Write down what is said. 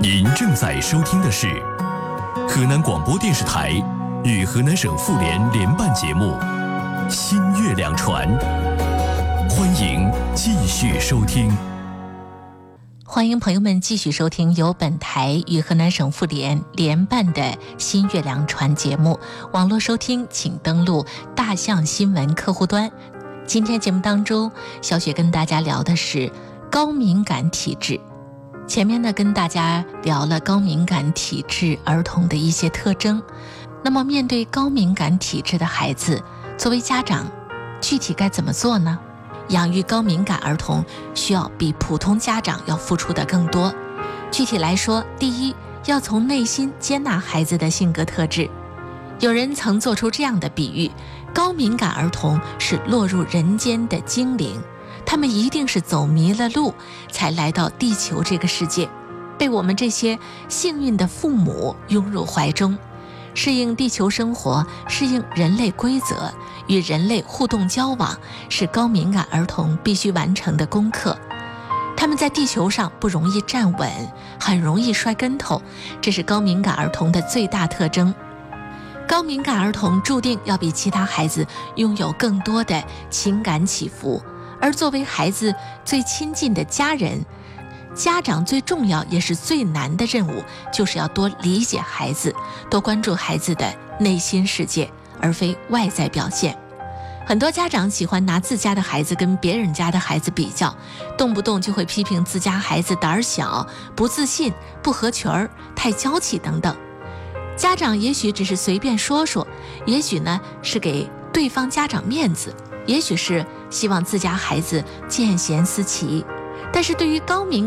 您正在收听的是河南广播电视台与河南省妇联联办节目《新月两传》，欢迎继续收听。 欢迎朋友们继续收听由本台与河南省妇联联办的《新月两传》节目。网络收听请登录大象新闻客户端。今天节目当中，小雪跟大家聊的是高敏感体质。前面呢跟大家聊了高敏感体质儿童的一些特征。那么面对高敏感体质的孩子，作为家长具体该怎么做呢？养育高敏感儿童需要比普通家长要付出的更多。具体来说，第一，要从内心接纳孩子的性格特质。有人曾做出这样的比喻，高敏感儿童是落入人间的精灵，他们一定是走迷了路才来到地球这个世界，被我们这些幸运的父母拥入怀中，适应地球生活，适应人类规则，与人类互动交往，是高敏感儿童必须完成的功课。他们在地球上不容易站稳，很容易摔跟头，这是高敏感儿童的最大特征。高敏感儿童注定要比其他孩子拥有更多的情感起伏，而作为孩子最亲近的家人，家长最重要也是最难的任务，就是要多理解孩子，多关注孩子的内心世界，而非外在表现。很多家长喜欢拿自家的孩子跟别人家的孩子比较，动不动就会批评自家孩子胆小、不自信、不合群儿、太娇气等等。家长也许只是随便说说，也许呢是给对方家长面子，也许是希望自家孩子见贤思齐，但是对于高敏